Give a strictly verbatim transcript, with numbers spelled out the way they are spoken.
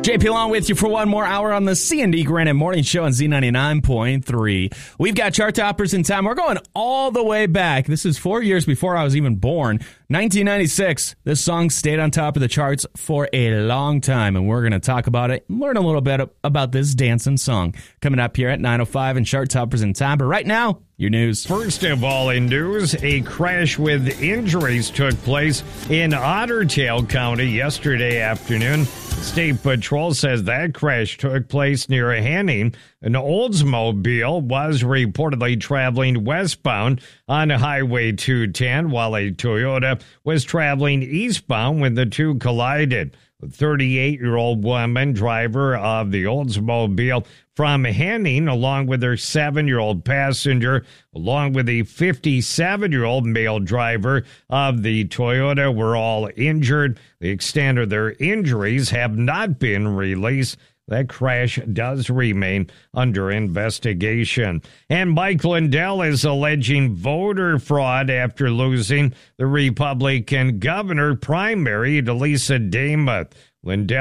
J P along with you for one more hour on the C and D Granite Morning Show on Z ninety-nine point three. We've got chart toppers in time. We're going all the way back. This is four years before I was even born. nineteen ninety-six, this song stayed on top of the charts for a long time, and we're going to talk about it and learn a little bit about this dancing song. Coming up here at nine oh five and chart toppers in time. But right now, your news. First of all in news, a crash with injuries took place in Otter Tail County yesterday afternoon. State Patrol says that crash took place near Henning. An Oldsmobile was reportedly traveling westbound on Highway two ten while a Toyota was traveling eastbound when the two collided. The thirty-eight-year-old woman, driver of the Oldsmobile from Henning, along with her seven-year-old passenger, along with the fifty-seven-year-old male driver of the Toyota, were all injured. The extent of their injuries have not been released. That crash does remain under investigation. And Mike Lindell is alleging voter fraud after losing the Republican governor primary to Lisa Demuth. Lindell